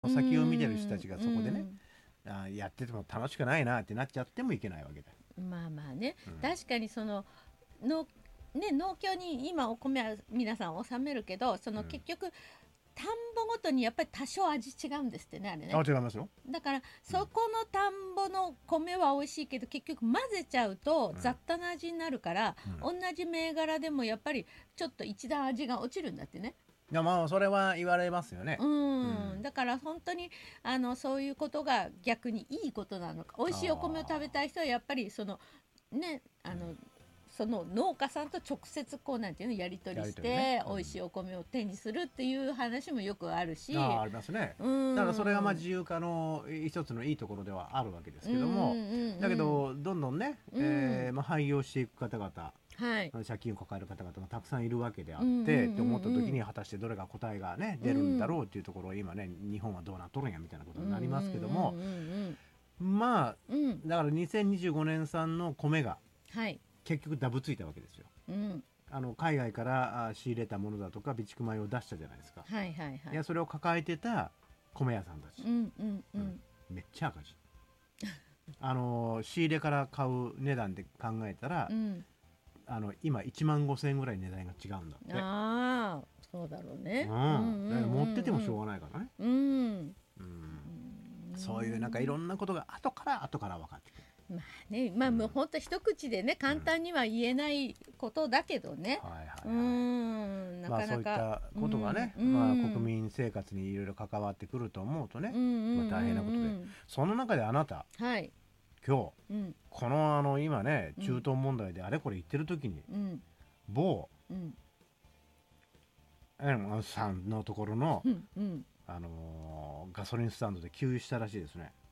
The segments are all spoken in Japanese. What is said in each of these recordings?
先を見てる人たちがそこでね、やってても楽しくないなってなっちゃってもいけないわけだよ。 まあまあね、確かにその農協に今お米は皆さん納めるけど、その結局、田んぼごとにやっぱり多少味違うんですってね、あれね。 違いますよ。 だからそこの田んぼの米は美味しいけど、結局混ぜちゃうと雑多な味になるから、同じ銘柄でもやっぱりちょっと一段味が落ちるんだってね。 いや、まあそれは言われますよね。 だから本当にそういうことが逆にいいことなのか、美味しいお米を食べたい人はやっぱりそのね、その農家さんと直接こうなんていうのやり取りして美味しいお米を手にするっていう話もよくあるし、 ありますね。だからそれがまあ自由化の一つのいいところではあるわけですけども、だけどどんどんね、廃業していく方々、借金を抱える方々がたくさんいるわけであってって思った時に、果たしてどれが答えがね出るんだろうっていうところを今ね、日本はどうなっとるんやみたいなことになりますけども、まあだから2025年産の米が結局ダブついたわけですよ。海外から仕入れたものだとか備蓄米を出したじゃないですか。いや、それを抱えてた米屋さんたち、めっちゃ赤字。仕入れから買う値段で考えたら、今1万5,000円ぐらい値段が違うんだって。 ああ、そうだろうね。 持っててもしょうがないからね。そういうなんかいろんなことが後から分かってくる。 まあね、まあもう本当一口でね簡単には言えないことだけどね。なかなかそういったことがね、国民生活にいろいろ関わってくると思うとね、大変なことで、その中であなた、今日、この今ね中東問題であれこれ言ってる時に、某さんのところのガソリンスタンドで給油したらしいですね。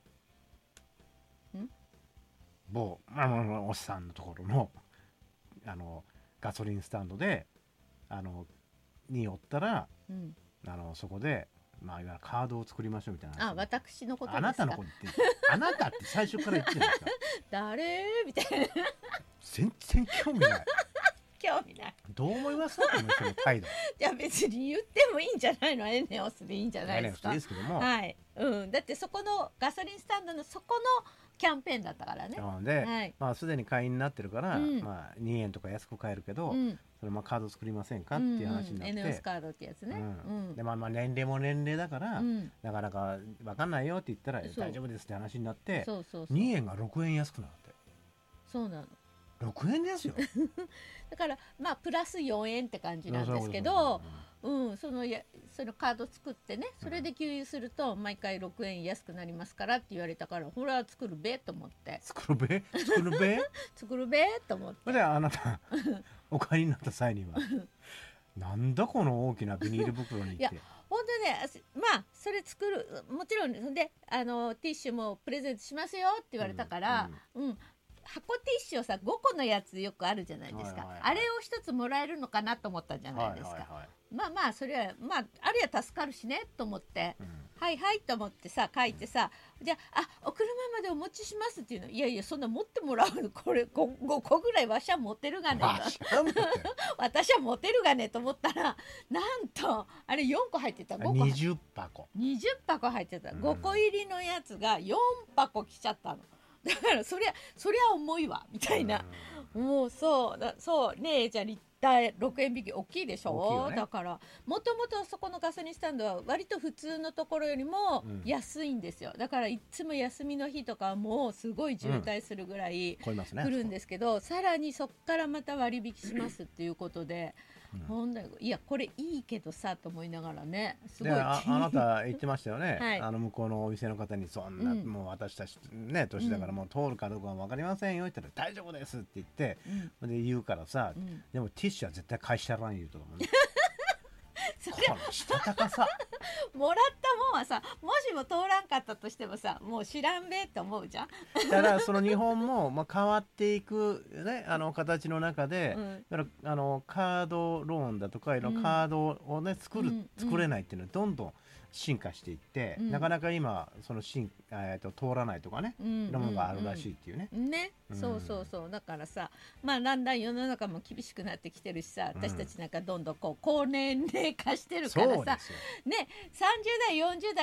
某おっさんのところのガソリンスタンドでに寄ったら、そこでいわゆるカードを作りましょうみたいな。 私のことですか。 あなたのことってあなたって最初から言ってるんですか。 誰みたいな。 全然興味ない。 興味ない。 どう思いますか、この人の態度。 じゃあ別に言ってもいいんじゃないの、エネオスでいいんじゃないですか。 ですけども、 だってそこのガソリンスタンドのそこのキャンペーンだったからね。 で、すでに会員になってるから、2円とか安く買えるけど、それカード作りませんかっていう話になって、 エネオスカードってやつね。 で年齢も年齢だから、なかなか分かんないよって言ったら大丈夫ですって話になって、2円が6円安くなって。 そうなの。 6円ですよ。 だからプラス4円って感じなんですけど、そのカード作ってね、それで給油すると毎回6円安くなりますからって言われたから、ほら作るべと思って。作るべと思って。 であなたお帰りになった際にはなんだこの大きなビニール袋にって。 いや本当ね、それ作る、もちろんでティッシュもプレゼントしますよって言われたから、箱ティッシュをさ5個のやつよくあるじゃないですか。あれを一つもらえるのかなと思ったじゃないですか。それはあるいは助かるしねと思って、はいはいと思ってさ書いてさ、じゃあお車までお持ちしますっていうの。いやいや、そんな持ってもらうの、これ 5個ぐらいわしは持てるがね私は持てるがねと思ったら、なんとあれ4個入ってた。 20箱入ってた。5個入りのやつが4箱来ちゃったの。だからそりゃ重いわみたいな。もうそうね。じゃあ立体6円引き大きいでしょ、だからもともとそこのガソリンスタンドは割と普通のところよりも安いんですよ。だからいつも休みの日とかもうすごい渋滞するぐらい来るんですけど、さらにそこからまた割引しますっていうことで、いやこれいいけどさと思いながらね、すごい。 あなた言ってましたよね、向こうのお店の方に、そんな、もう私たちね年だからもう通るかどうかは分かりませんよって言ったら、大丈夫ですって言って、で言うからさ、でもティッシュは絶対返してやらん言うと思うね。このしたたかさ。 もらったもんはさ、もしも通らんかったとしてもさ、もう知らんべって思うじゃん。 だからその日本も変わっていくね、形の中で、カードローンだとかカードをね作れないっていうのはどんどん進化していって、なかなか今その通らないとかね、いろんなものがあるらしいっていうね。 そうだからさ、だんだん世の中も厳しくなってきてるしさ、私たちなんかどんどん高年齢化してるからさ、ね、30代40代のさ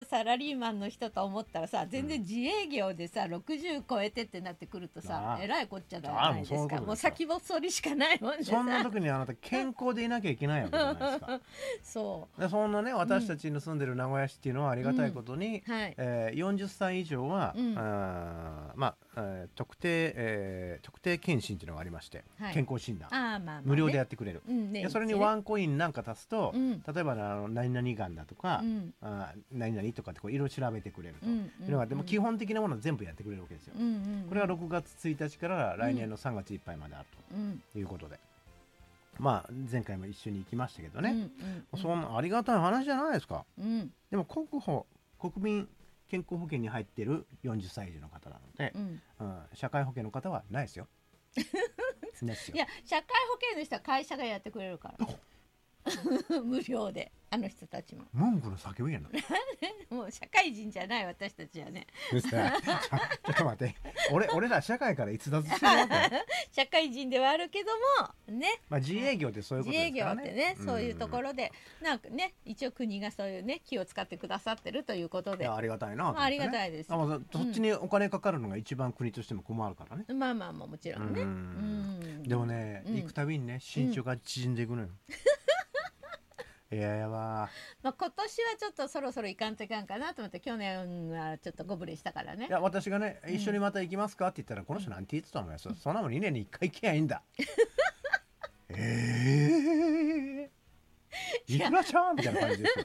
サラリーマンの人と思ったらさ、全然自営業でさ60超えてってなってくるとさ、えらいこっちゃないですか。もう先細りしかないもんね。 そんな時にあなた健康でいなきゃいけないわけじゃないですか。 そうでそんなね、私たちの住んでる名古屋市っていうのはありがたいことに、40歳以上は、特定健診っていうのがありまして、健康診断無料でやってくれる。でそれにワンコインなんか足すと、例えば何々がんだとか、何々とかっていろいろ調べてくれるというのが、でも基本的なものを全部やってくれるわけですよ。これは6月1日から来年の3月いっぱいまであるということで、まあ前回も一緒に行きましたけどね、そんなありがたい話じゃないですか。でも国民健康保険に入っている40歳以上の方なので、社会保険の方はないですよ。 いや、社会保険の人は会社がやってくれるから無料で、あの人たちも文句の叫びやな。 もう社会人じゃない私たちはね。 ちょっと待って、俺ら社会から逸脱してるわけ。 社会人ではあるけどもね、 まあ自営業ってそういうことですからね。 自営業ってね、そういうところでなんかね、一応国がそういうね気を使ってくださってるということで、 ありがたいな、 ありがたいです。 そっちにお金かかるのが一番国としても困るからね。 まあまあもちろんね。 でもね、行くたびにね身長が縮んでいくのよ。いややば。 まあ今年はちょっとそろそろ行かんといかんかなと思って、去年はちょっとご無礼したからね。 いや私がね、一緒にまた行きますかって言ったら、この人なんて言ってたのよ。そんなもん2年に1回行けばいいんだ。いくらちゃんみたいな感じですよ。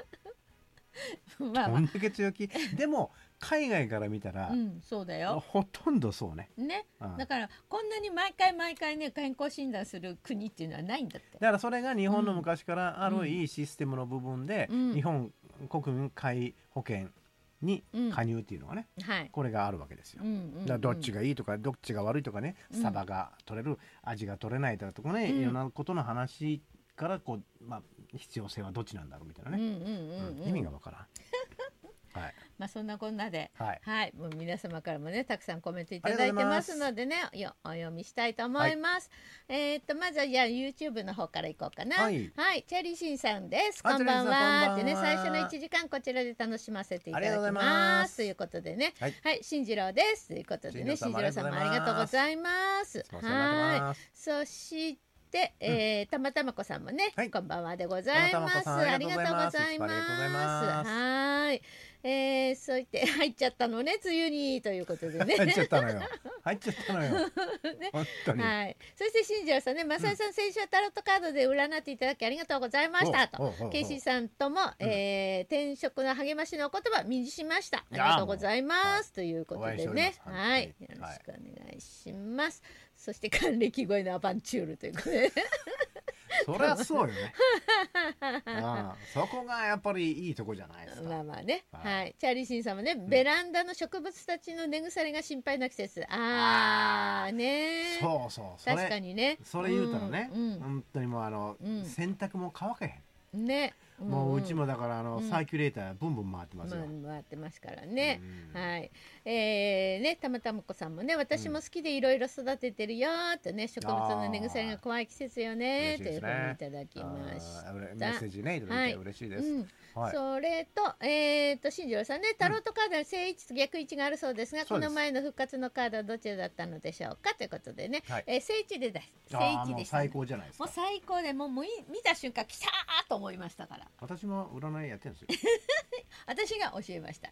まあ、 こんだけ強気。でも海外から見たら、 そうだよ、 ほとんどそうね。 だからこんなに毎回ね健康診断する国っていうのはないんだって。 だからそれが日本の昔からあるいいシステムの部分で、日本国民皆保険に加入っていうのがね、これがあるわけですよ。だからどっちがいいとかどっちが悪いとかね、サバが取れる味が取れないとかね、いろんなことの話からこう、まあ必要性はどっちなんだろうみたいなね、意味がわからん。 まあそんなこんなで、もう皆様からもねたくさんコメントいただいてますのでね、お読みしたいと思います。まずはじゃあ YouTube の方からいこうかな。はい、チャリシンさんです。こんばんはってね、最初の1時間こちらで楽しませていただきますということでね、進次郎ですということでね、進次郎さんもありがとうございます。そしてたまたまこさんもね、こんばんはでございます。ありがとうございます。はい。そう言って入っちゃったのね、梅雨にということでね。 入っちゃったのよ。入っちゃったのよ。本当に。 はい。そして新次郎さんね、マサイさん先週はタロットカードで占っていただきありがとうございましたと。ケイシーさんとも転職の励ましのお言葉身にしました。ありがとうございますということでね。はい。よろしくお願いします。そして還暦超えのアバンチュールということで。 そりゃそうよね。そこがやっぱりいいとこじゃないですか。 まあまあね。はい。チャーリーシンさんもね、ベランダの植物たちの根腐れが心配な季節。ね。 そうそう。 確かにね。 それ言うたらね、本当にもう洗濯も乾けへん。 ね。 もううちもだからサーキュレーターブンブン回ってますよ。 回ってますからね。はい。ね、たまたまこさんもね、私も好きでいろいろ育ててるよとね、植物の根腐れが怖い季節よねというふうにいただきました。 メッセージね、いただいて嬉しいです。 それと進次郎さんね、タロットカードに正位置と逆位置があるそうですが、この前の復活のカードはどちらだったのでしょうかということでね、正位置で正位置でした。 最高じゃないですか。 もう最高でもう見た瞬間きたーと思いましたから。 私も占いやってるんですよ。 私が教えました。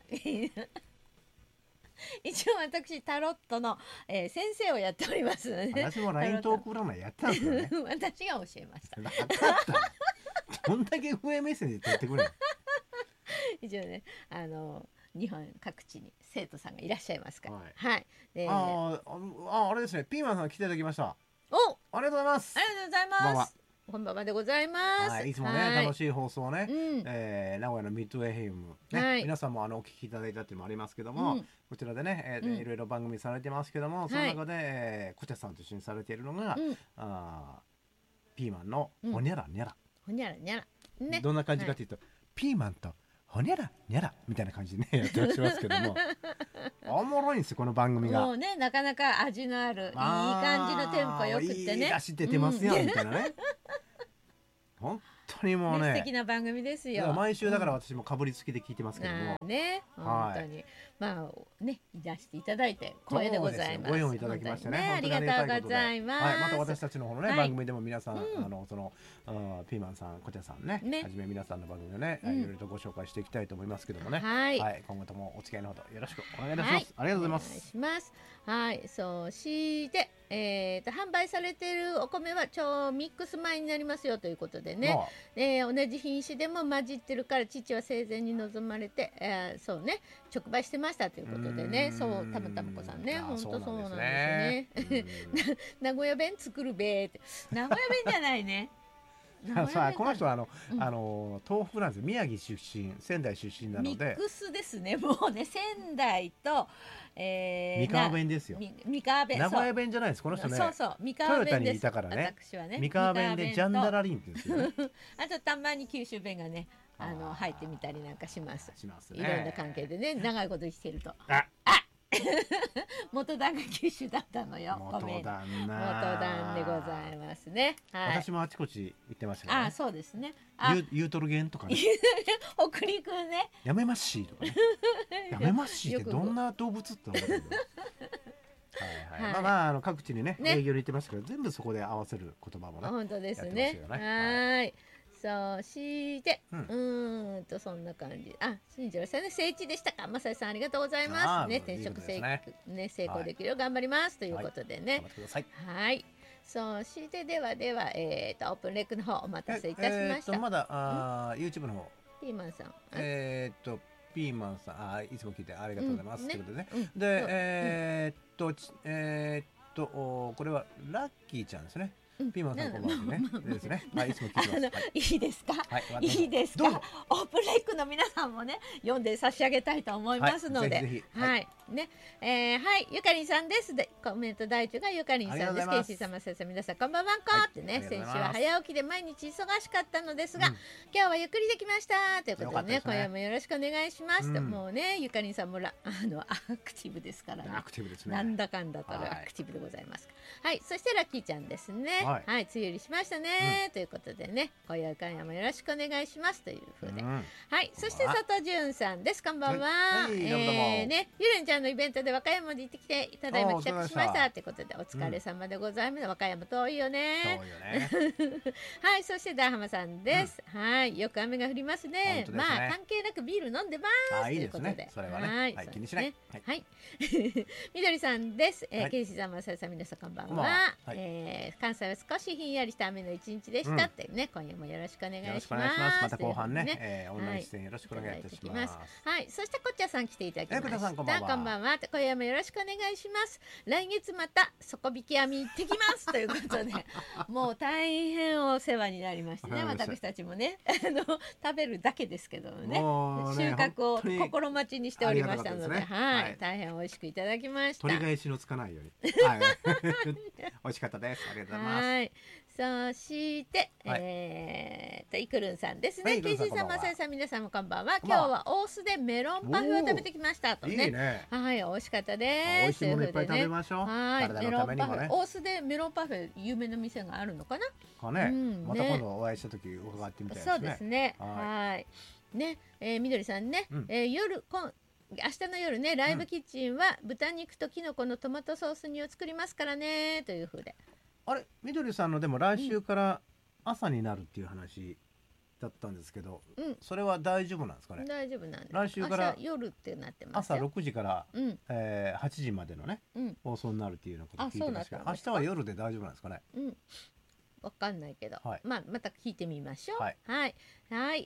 一応私タロットの、先生をやっておりますので、 私も LINE トーク占いやったんですよね。 私が教えました。 分かった。どんだけ上目線で取ってくれる。 一応ね、日本各地に生徒さんがいらっしゃいますから。はい。 あれですね。ピーマンさん来ていただきました。 お、 ありがとうございます。 ありがとうございます。こんばんはでございます。 いつもね楽しい放送ね、名古屋のミッドウェイ FM ね、皆さんもお聞きいただいたっていうのもありますけども、こちらでねいろいろ番組されてますけども、その中でコチャさんと一緒にされているのがピーマンのほにゃらにゃら。 ほにゃらにゃら。ね。 どんな感じかというと、ピーマンとほにゃらにゃらみたいな感じでねやってらっしゃいますけども、おもろいんですよこの番組が。 もうね、なかなか味のあるいい感じのテンポよくってね、 いい出し出てますよみたいなね。本当にもうね素敵な番組ですよ。 毎週だから私もかぶりつきで聞いてますけども、 ね、本当に、まあね、いらしていただいて光栄でございます。 ご縁をいただきましてね、 ありがとうございます。 また私たちの方のね、番組でも皆さん、そのピーマンさん、こちゃさんね、はじめ皆さんの番組をね、いろいろとご紹介していきたいと思いますけどもね、はい、今後ともお付き合いのほどよろしくお願いいたします。ありがとうございます。 お願いします。はい、そして販売されているお米は超ミックス米になりますよということでね、同じ品種でも混じってるから父は生前に望まれて、そうね直売してましたということでね、そうたまたまこさんね、本当そうなんですね。名古屋弁作るべーって、名古屋弁じゃないね。 さあこの人は東北なんですよ。宮城出身、仙台出身なのでミックスですね。もうね、仙台と三河弁ですよ。 三河弁、 名古屋弁じゃないです。この人ね、 そうそう三河弁です。トヨタにいたからね、 私はね三河弁でジャンダラリンって言うんですよね。 あとたまに九州弁がね入ってみたりなんかします。いろんな関係でね、長いこと生きてると。元旦が九州だったのよ。元旦でございますね。 私もあちこち行ってましたからね。 そうですね。 ユートルゲンとかね。 北陸ね。 やめまっしーとかね。やめまっしーってどんな動物って思うんだけど。まあ各地にね営業に行ってますけど、全部そこで合わせる言葉もね。 本当ですね。はい。そしてそんな感じ。新庄さんね、聖地でしたか。まささんありがとうございますね。転職成功できるよう頑張りますということでね。はい。そしてではオープンレックの方お待たせいたしました。 まだYouTube の方。 ピーマンさん。 ピーマンさん、いつも聞いてありがとうございますということでね。でこれはラッキーちゃんですね。ピーマンさんこんばんはね。ですね。いつも聞いてます。 いいですか。いいですか。オープンレイクの皆さんもね読んで差し上げたいと思いますので、はいね、はい、ゆかりんさんです。でコメント第一がゆかりんさんです。ケイシー様先生皆さんこんばんはってね、先週は早起きで毎日忙しかったのですが、今日はゆっくりできましたということでね、今夜もよろしくお願いしますと。もうねゆかりんさんもアクティブですからね。 アクティブですね。 なんだかんだとアクティブでございます。はい、そしてラッキーちゃんですね。はい、梅雨入りしましたね、ということでね、今夜今夜もよろしくお願いしますという風で、はい、そして佐藤潤さんです。こんばんは。ね、ゆれんちゃんのイベントで和歌山まで行ってきてただいま帰宅しましたということで、お疲れ様でございます。和歌山遠いよね。はい、そしてダーハマさんです。はい、よく雨が降りますね。まあ関係なくビール飲んでますということで、 それはね、気にしない。 はい、みどりさんです。ケイシさん、まささん、皆さんこんばんは。関西は少しひんやりした雨の一日でしたってね、今夜もよろしくお願いします。 また後半ね、オンライン出演よろしくお願いいたします。 はい、そしてこっちゃさん来ていただきました。こんばんは。今夜もよろしくお願いします。来月また底引き網行ってきますということで、もう大変お世話になりましてね、私たちもね、食べるだけですけどね、収穫を心待ちにしておりましたので、はい、大変美味しくいただきました。 取り返しのつかないように。美味しかったです。ありがとうございます。 はい。そして、イクルンさんですね。ケイシーさん、マサイさん、皆さんもこんばんは。今日は大須でメロンパフェを食べてきましたとね。はい、美味しかったです。 美味しいものいっぱい食べましょう。 はい、メロンパフェ。大須でメロンパフェ有名な店があるのかな。 かね。また今度お会いした時伺ってみたいですね。 そうですね。はい。ね、みどりさんね、夜明日の夜ね、ライブキッチンは豚肉とキノコのトマトソース煮を作りますからねという風で。 あれ、みどりさんのでも来週から朝になるっていう話だったんですけど、それは大丈夫なんですかね。 大丈夫なんです。 来週から夜ってなってます。 朝6時から8時までのね放送になるっていうのを聞いてますけど、明日は夜で大丈夫なんですかね。 わかんないけど、また聞いてみましょう。はい、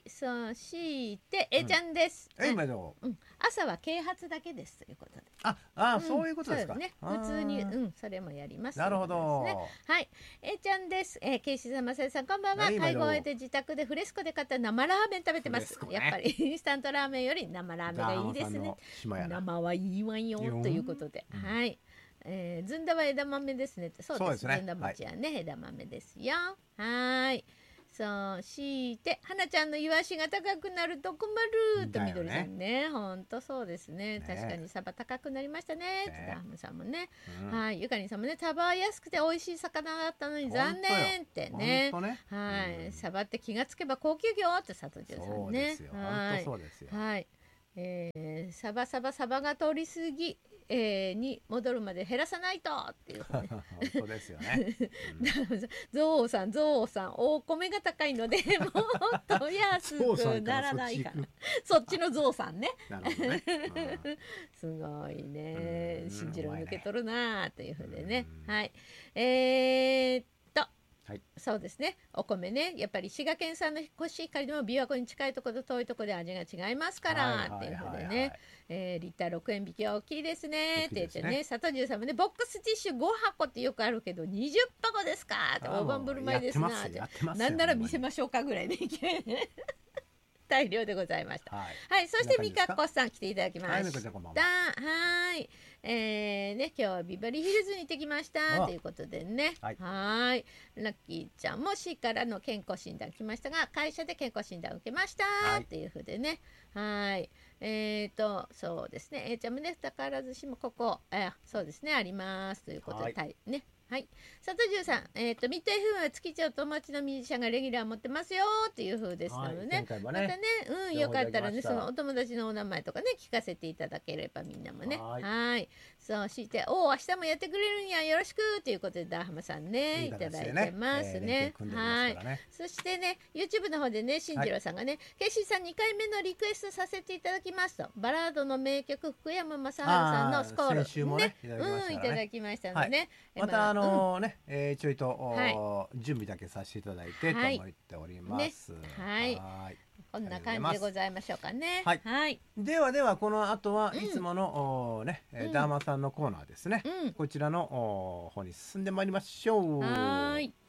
そしてちゃんです。朝は啓発だけですということで。 そういうことですか。 普通にそれもやります。 なるほど。 はい、ちゃんです。ケイシーさん、マサイさん、こんばんは。会合で自宅でフレスコで買った生ラーメン食べてます。やっぱりインスタントラーメンより生ラーメンがいいですね。生はいいわよということで、はい。ずんだは枝豆ですね。そうですね。ずんだ餅はね枝豆ですよ。はい。 そうして花ちゃんのイワシが高くなると困るとみどりさんね、ほんとそうですね、確かにサバ高くなりましたねってダームさんもね、はい、ゆかりんさんもね、サバは安くて美味しい魚だったのに残念ってね、はい、サバって気がつけば高級魚って佐藤さんね、はい、サバが通り過ぎに戻るまで減らさないとっていう、 本当ですよね。 ゾウさんお米が高いのでもっと安くならないかな。そっちのゾウさんね。すごいね、信じろ抜け取るなというふうでね。はい。そうですね、お米ね、やっぱり滋賀県産のコシヒカリでも琵琶湖に近いところと遠いところで味が違いますからっていうふうでね、リッター6円引きは大きいですねって言ってね、佐藤さんもね、ボックスティッシュ5箱ってよくあるけど20箱ですかって、大盤振る舞いですなって、なんなら見せましょうかぐらいで大量でございました。はい、そしてみかっこさん来ていただきました。はい、ね、今日はビバリーヒルズに行ってきましたということでね、はい、ラッキーちゃんも市からの健康診断来ましたが、会社で健康診断を受けましたっていうふうでね、はい、そうですね、ちゃんもね、宝寿司もここ、そうですね、ありますということで、ね。はい、佐藤十さん、ミッド FM は月町友達のミュージシャンがレギュラー持ってますよっていう風ですのでね、またね、よかったらね、そのお友達のお名前とかね、聞かせていただければみんなもね、はい、そうして明日もやってくれるんや、よろしくということでダーハマさんね、いただいてますね。はい、そしてね、YouTube の方でね、新次郎さんがね、ケイシーさん2回目のリクエストさせていただきますと、バラードの名曲福山雅治さんのスコールね、いただきましたのでね、 またちょいと準備だけさせていただいてと思っております。 はい、こんな感じでございましょうかね。はい。 ではこの後はいつものダーマさんのコーナーですね。こちらの方に進んでまいりましょう。はい。